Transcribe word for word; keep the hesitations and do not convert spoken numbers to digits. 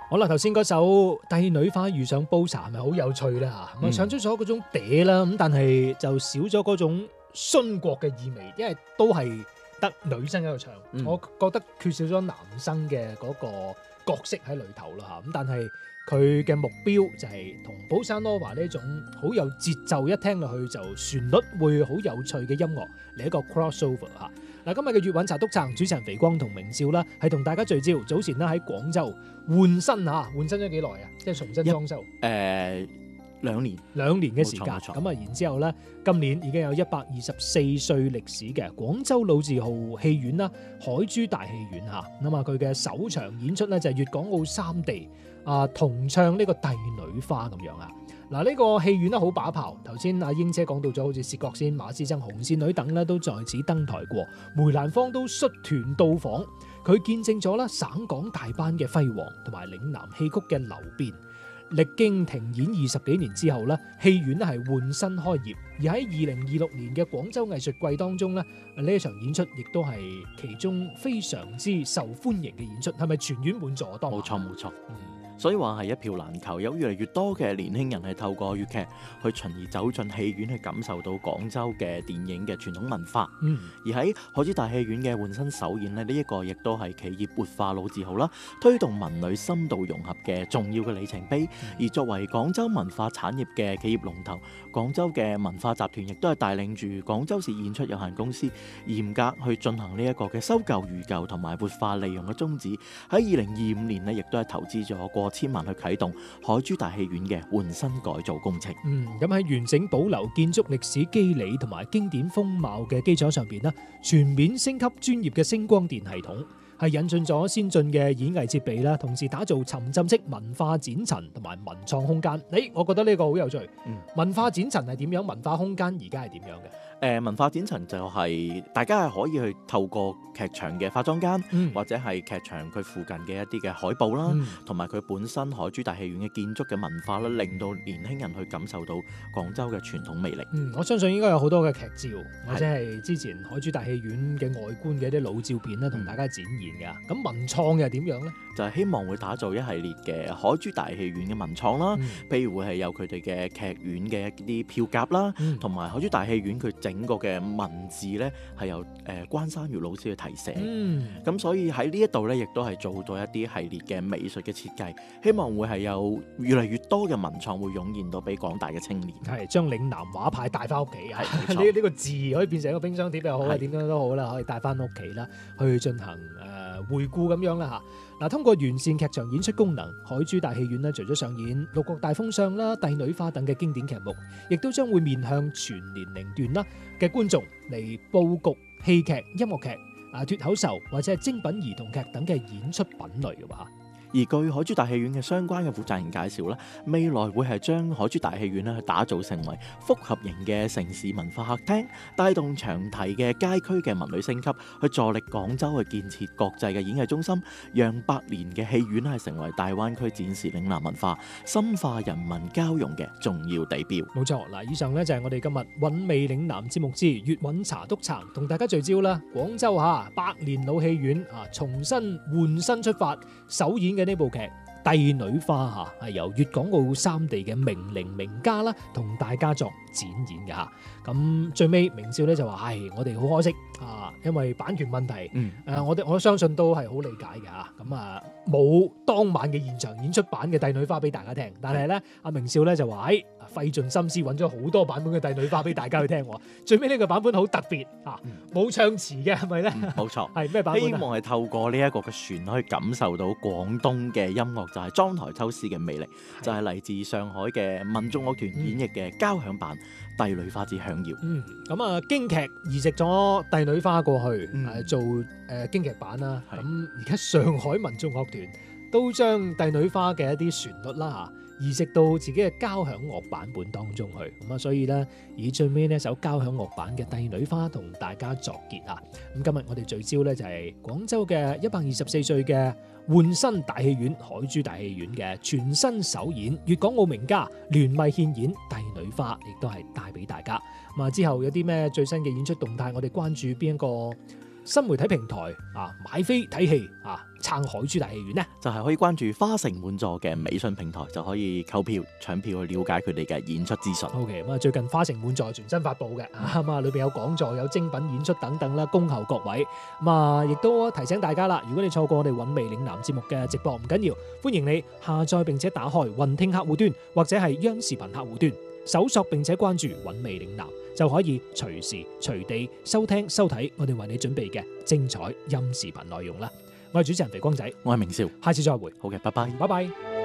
好啦，頭先嗰首《帝女花遇上煲茶》係咪好有趣咧嚇？咁、嗯、唱出咗嗰種嗲啦，咁但係就少咗嗰種殉國嘅意味，因為都係得女生喺度唱，嗯、我覺得缺少咗男生嘅嗰個角色喺裏頭啦嚇。咁但係佢嘅目標就係同寶山羅華呢種好有節奏，一聽落去就旋律會好有趣嘅音樂嚟一個 crossover 嚇。嗱，今日嘅粵韻茶督撐主持人肥光同明少啦，係同大家聚焦。早前咧喺廣州換新嚇，換新咗幾耐啊？即係重新裝修。誒、 呃，兩年， 兩年嘅時間。咁啊，然之後咧，今年已經有一百二十四歲歷史嘅廣州老字號戲院啦，海珠大戲院嚇。咁啊，佢嘅首場演出咧就係粵港澳三地啊同唱呢個《帝女花》咁樣啊。嗱，呢個戲院咧好把炮，頭先阿英姐講到咗，好似薛覺先、馬師曾、紅線女等咧都在此登台過，梅蘭芳都率團到訪，佢見證咗啦省港大班嘅輝煌，同埋嶺南戲曲嘅流變。歷經停演二十幾年之後咧，戲院咧係換新開業，而喺二零二六年嘅廣州藝術季當中咧，呢一場演出亦都係其中非常之受歡迎嘅演出，係咪全院滿座當？ 冇錯冇錯。所以話係一票難求，有越嚟越多嘅年輕人係透過粵劇去循而走進戲院，去感受到廣州嘅電影嘅傳統文化。嗯，而喺海珠大戲院嘅換新首演呢，呢、這、一個亦都係企業活化老字號啦，推動文旅深度融合嘅重要嘅里程碑。嗯、而作為廣州文化產業嘅企業龍頭，廣州嘅文化集團亦都係帶領住廣州市演出有限公司嚴格去進行呢一個嘅修舊如舊同埋活化利用嘅宗旨。喺二零二五年呢，亦都係投資咗過千萬去啟動海珠大戲院嘅換新改造工程。 嗯，咁喺完整保留建築歷史肌理同埋經典風貌嘅基礎上邊咧，全面升級專業嘅聲光電系統，係引進咗先進嘅演藝設備啦，同時打造沉浸式文化展陳同埋文創空間。誒，我覺得呢個好有趣。嗯，文化展陳係點樣？文化空間而家係點樣嘅？ 誒、呃、文化展陳就係大家係可以去透過劇場嘅化妝間，嗯、或者係劇場佢附近嘅一啲嘅海報啦，同埋佢本身海珠大戲院嘅建築嘅文化啦，令到年輕人去感受到廣州嘅傳統魅力。 嗯，我相信應該有好多嘅劇照，或者係之前海珠大戲院嘅外觀嘅一啲老照片咧，同大家展現㗎。咁、嗯、文創又點樣咧？ 就係希望會打造一系列嘅海珠大戲院嘅文創啦，譬、嗯、如會係有佢哋嘅劇院嘅一啲票夾啦，同、嗯、埋海珠大戲院佢整個嘅文字咧係由誒、呃、關山月老師去提寫，咁、嗯、所以喺呢一度咧亦都係做咗一啲系列嘅美術嘅設計，希望會係有越嚟越多嘅文創會湧現到俾廣大嘅青年， 係將嶺南畫派帶翻屋企啊！呢呢個字可以變成一個冰箱貼又好啊，點樣都好啦，可以帶翻屋企啦，去進行誒、呃、回顧咁樣啦嚇。嗱，通過完善劇場演出功能，海珠大戲院咧，除咗上演《六國大封相》啦、《帝女花》等嘅經典劇目，亦都將會面向全年齡段啦嘅觀眾嚟佈局戲劇、音樂劇、啊脫口秀或者係精品兒童劇等嘅演出品類嘅話。 而據海珠大戲院嘅相關嘅負責人介紹咧，未來會係將海珠大戲院咧去打造成為複合型嘅城市文化客廳，帶動長堤嘅街區嘅文旅升級，去助力廣州去建設國際嘅演藝中心，讓百年嘅戲院係成為大灣區展示嶺南文化、深化人民交融嘅重要地標。 冇錯，嗱，以上呢就係我哋今日韻味嶺南節目之粵韻茶督撐，同大家聚焦啦。廣州嚇百年老戲院啊，重新換新出發，首演嘅呢部劇《帝女花》嚇係由粵港澳三地嘅名伶名家啦，同大家作展演嘅嚇。咁最尾明少咧就話：唉，我哋好可惜啊，因為版權問題。誒、嗯呃，我哋我相信都係好理解嘅嚇。咁啊，冇當晚嘅現場演出版嘅《帝女花》俾大家聽，但係咧，阿明少咧就話：唉，費盡心思揾咗好多版本嘅《帝女花》俾大家去聽。最尾呢個版本好特別嚇，冇、嗯、唱詞嘅係咪咧？冇、嗯、 錯， 係咩版本？ 希望係透過呢一個嘅旋律去感受到廣東嘅音樂，就係裝台秋思嘅魅力，就係、是、嚟自上海嘅民眾樂團演繹嘅交響版《帝女花之響耀》。嗯，咁啊，京劇移植咗《帝女花》過去，嗯啊、做誒、呃、京劇版啦。咁而家上海民眾樂團都將《帝女花》嘅一啲旋律啦嚇，移植到自己嘅交響樂版本當中去。咁啊，所以咧以最尾呢首交響樂版嘅《帝女花》同大家作結啊。咁今日我哋聚焦咧就係廣州嘅一百二十四歲嘅換新大戲院海珠大戲院嘅全新首演，粵港澳名家聯袂獻演《帝女花》，亦都係帶俾大家。咁啊，之後有啲咩最新嘅演出動態，我哋關注邊一個新媒體平台啊，買飛睇戲啊，撐海珠大戲院呢？ 就係可以關注花城滿座嘅微信平台，就可以購票搶票去了解佢哋嘅演出資訊。 O K， 咁啊，最近花城滿座全新發布嘅，咁啊，裏邊有講座、有精品演出等等啦，恭候各位。咁啊，亦都提醒大家啦，如果你錯過我哋韻味嶺南節目嘅直播，唔緊要，歡迎你下載並且打開雲聽客戶端或者係央視頻客戶端，搜索並且關注韻味嶺南，就可以隨時隨地收聽收睇我哋為你準備嘅精彩音視頻內容啦。我係主持人肥光仔， 我係明少， 下次再會。 好嘅，拜拜。 拜拜。